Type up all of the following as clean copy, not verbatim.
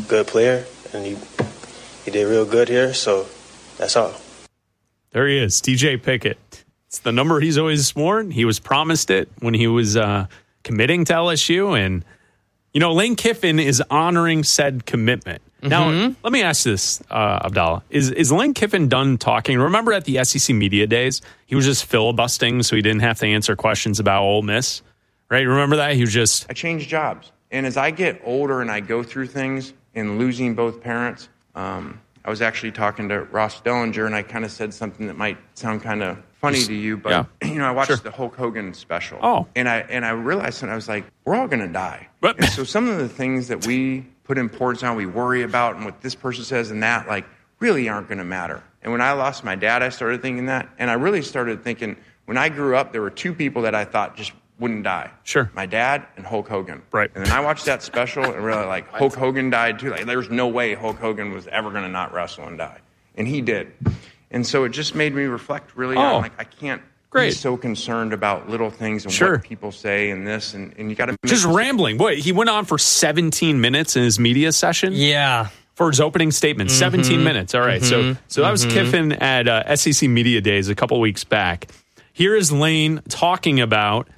good player, and he did real good here, so that's all. There he is, DJ Pickett. It's the number he's always sworn. He was promised it when he was committing to LSU, and Lane Kiffin is honoring said commitment. Now, let me ask this, Abdallah. Is Lane Kiffin done talking? Remember at the SEC Media Days, he was just filibustering so he didn't have to answer questions about Ole Miss, right? Remember that? He was just... I changed jobs. And as I get older and I go through things and losing both parents, I was actually talking to Ross Dellinger, and I kind of said something that might sound kind of funny to you, but I watched the Hulk Hogan special. Oh. And I realized something. I was like, we're all going to die. And so some of the things that we put importance on, we worry about, and what this person says and that, really aren't going to matter. And when I lost my dad, I started thinking that. And I really started thinking, when I grew up, there were two people that I thought just wouldn't die. Sure. My dad and Hulk Hogan. Right. And then I watched that special and really Hulk Hogan died too. There's no way Hulk Hogan was ever going to not wrestle and die. And he did. And so it just made me reflect really on, I can't be so concerned about little things and what people say and this, and you got to... Just rambling. What, he went on for 17 minutes in his media session? Yeah. For his opening statement, 17 minutes. All right, so that was Kiffin at SEC Media Days a couple weeks back. Here is Lane talking about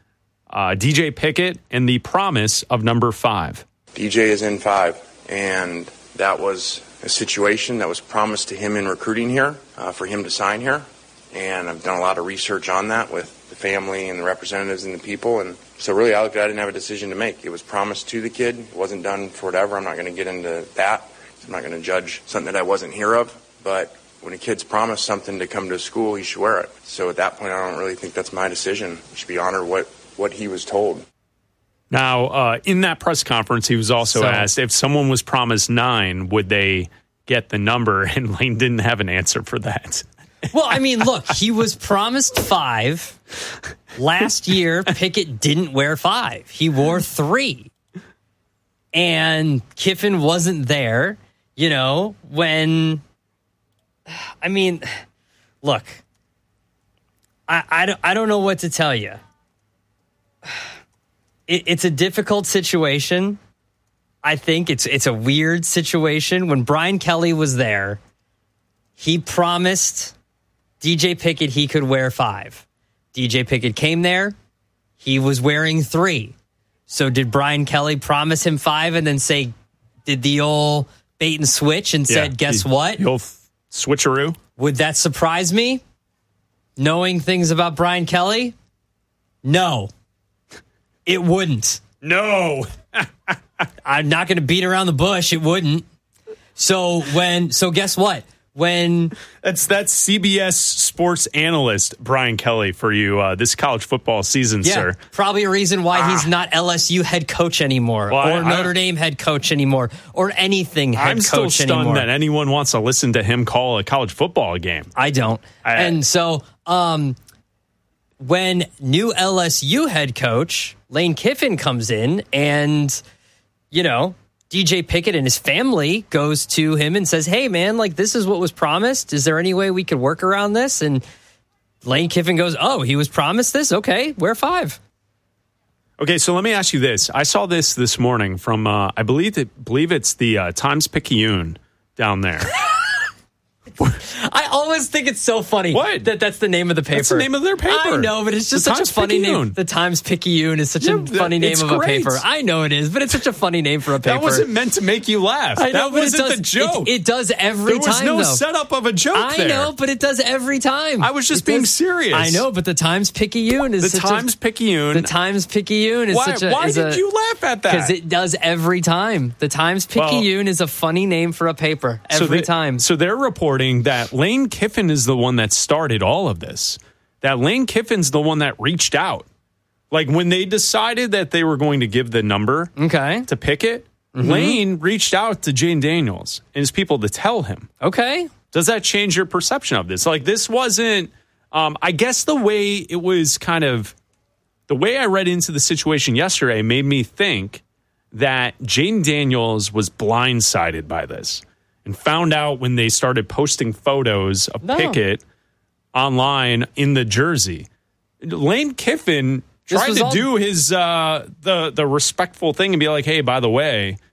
DJ Pickett and the promise of number 5. DJ is in 5, and that was a situation that was promised to him in recruiting here for him to sign here. And I've done a lot of research on that with the family and the representatives and the people. And so really I didn't have a decision to make. It was promised to the kid. It wasn't done for whatever. I'm not going to get into that. I'm not going to judge something that I wasn't here of. But when a kid's promised something to come to a school, he should wear it. So at that point, I don't really think that's my decision. I should be honored what he was told. Now, in that press conference, he was also asked if someone was promised 9, would they get the number? And Lane didn't have an answer for that. Well, I mean, look, he was promised 5. Last year, Pickett didn't wear 5. He wore 3. And Kiffin wasn't there, when... I mean, look, I don't know what to tell you. It's a difficult situation. I think it's a weird situation. When Brian Kelly was there, he promised DJ Pickett he could wear 5. DJ Pickett came there. He was wearing 3. So did Brian Kelly promise him 5 and then say, did the old bait and switch and said, guess what? You'll switcheroo? Would that surprise me? Knowing things about Brian Kelly? No. It wouldn't. No. I'm not going to beat around the bush. It wouldn't. So guess what? When that's CBS sports analyst Brian Kelly for you this college football season, sir. Probably a reason why he's not LSU head coach anymore, or Notre Dame head coach anymore, or anything head I'm coach still stunned anymore. that anyone wants to listen to him call a college football game. I don't. And so when new LSU head coach Lane Kiffin comes in, and DJ Pickett and his family goes to him and says, hey, man, this is what was promised. Is there any way we could work around this? And Lane Kiffin goes, oh, he was promised this? Okay, wear 5. Okay, so let me ask you this. I saw this morning from, I believe it's the Times-Picayune down there. I always think it's so funny that's the name of the paper. That's the name of their paper. I know, but it's just such a funny name. The Times-Picayune is such a funny name of a paper. I know it is, but it's such a funny name for a paper. That wasn't meant to make you laugh. I know, that wasn't the joke. It does every time, There was no setup of a joke there. I know, but it does every time. I was just being serious. I know, but the Times-Picayune is The Times-Picayune is such a... Why did you laugh at that? Because it does every time. The Times-Picayune is a funny name for a paper every time. So they're reporting that Lane Kiffin is the one that started all of this. That Lane Kiffin's the one that reached out. When they decided that they were going to give the number to Pickett, Lane reached out to Jane Daniels and his people to tell him. Okay. Does that change your perception of this? This wasn't, I guess the way it was the way I read into the situation yesterday made me think that Jane Daniels was blindsided by this. And found out when they started posting photos of Pickett online in the jersey. Lane Kiffin tried to do his the respectful thing and be like, hey, by the way,